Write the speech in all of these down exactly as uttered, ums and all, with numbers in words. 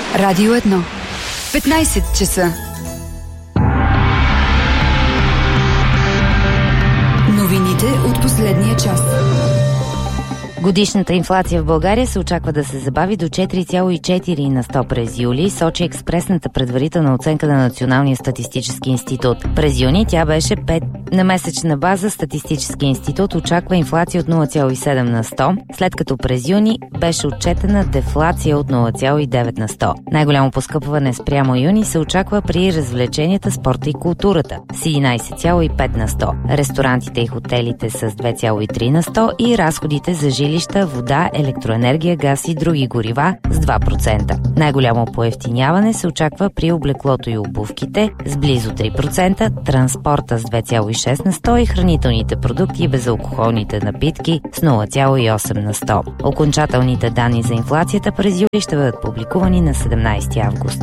Радио едно. петнайсет часа. Новините от последния час. Годишната инфлация в България се очаква да се забави до четири цяло и четири на сто през юли, сочи експресната предварителна оценка на Националния статистически институт. През юни тя беше пет. На месечна база Статистически институт очаква инфлация от нула цяло и седем на сто, след като през юни беше отчетена дефлация от нула цяло и девет на сто. Най-голямо поскъпване спрямо юни се очаква при развлеченията, спорта и културата с единайсет цяло и пет на сто, ресторантите и хотелите с две цяло и три на сто и разходите за жилища, вода, електроенергия, газ и други горива с два процента. Най-голямо поевтиняване се очаква при облеклото и обувките с близо три процента, транспорта с две цяло и шест на сто и хранителните продукти и безалкохолните напитки с нула цяло и осем на сто. Окончателните данни за инфлацията през юли ще бъдат публикувани на седемнайсети август.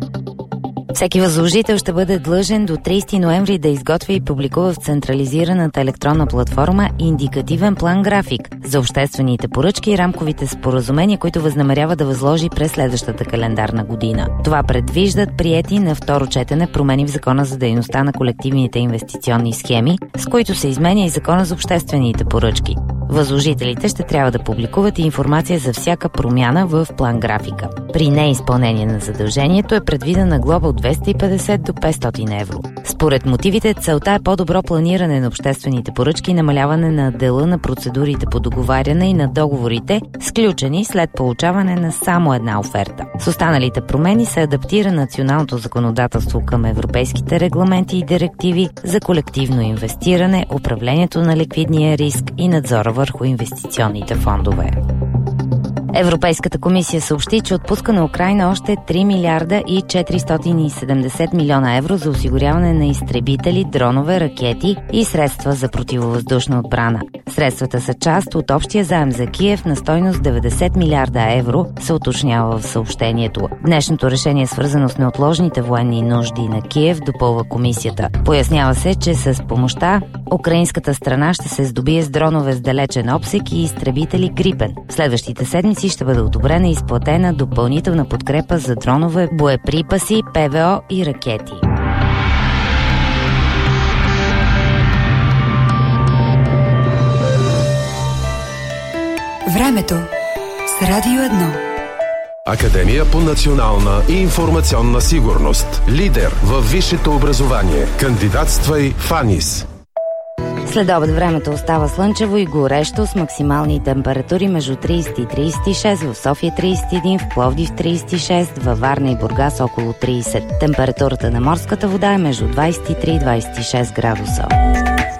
Всеки възложител ще бъде длъжен до трийсети ноември да изготвя и публикува в централизираната електронна платформа индикативен план-график за обществените поръчки и рамковите споразумения, които възнамерява да възложи през следващата календарна година. Това предвиждат приети на второ четене промени в Закона за дейността на колективните инвестиционни схеми, с които се изменя и Закона за обществените поръчки. Възложителите ще трябва да публикуват и информация за всяка промяна в план-графика. При неизпълнение на задължението е предвидена глоба от двеста и петдесет до петстотин евро. Според мотивите, целта е по-добро планиране на обществените поръчки и намаляване на дела на процедурите по договаряне и на договорите, сключени след получаване на само една оферта. С останалите промени се адаптира националното законодателство към европейските регламенти и директиви за колективно инвестиране, управлението на ликвидния риск и надзора върху инвестиционните фондове. Европейската комисия съобщи, че отпуска на Украйна още три милиарда и четиристотин и седемдесет милиона евро за осигуряване на изтребители, дронове, ракети и средства за противовъздушна отбрана. Средствата са част от общия заем за Киев на стойност деветдесет милиарда евро, се уточнява в съобщението. Днешното решение е свързано с неотложните военни нужди на Киев, допълва комисията. Пояснява се, че с помощта украинската страна ще се здобие с дронове с далечен обсек и изтребители Грипен. В следващите седмици ще бъде одобрена и изплатена допълнителна подкрепа за дронове, боеприпаси, ПВО и ракети. Времето с Радио едно. Академия по национална и информационна сигурност. Лидер във висшето образование. Кандидатствай в АНИС. След обед времето остава слънчево и горещо с максимални температури между трийсет и трийсет и шест, в София трийсет и един, в Пловдив трийсет и шест, във Варна и Бургас около трийсет. Температурата на морската вода е между двайсет и три и двайсет и шест градуса.